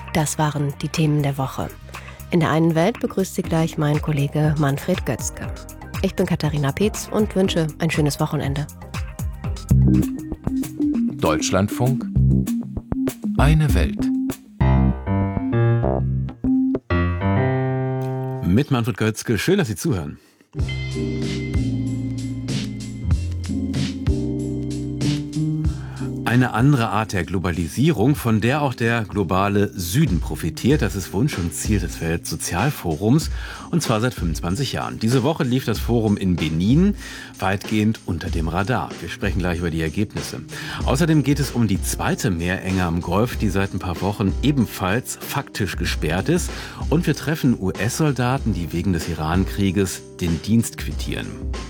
Das waren die Themen der Woche. In der einen Welt begrüßt Sie gleich mein Kollege Manfred Götzke. Ich bin Katharina Peetz und wünsche ein schönes Wochenende. Deutschlandfunk. Eine Welt. Mit Manfred Götzke. Schön, dass Sie zuhören. Eine andere Art der Globalisierung, von der auch der globale Süden profitiert. Das ist Wunsch und Ziel des Weltsozialforums, und zwar seit 25 Jahren. Diese Woche lief das Forum in Benin weitgehend unter dem Radar. Wir sprechen gleich über die Ergebnisse. Außerdem geht es um die zweite Meerenge am Golf, die seit ein paar Wochen ebenfalls faktisch gesperrt ist. Und wir treffen US-Soldaten, die wegen des Iran-Krieges den Dienst quittieren.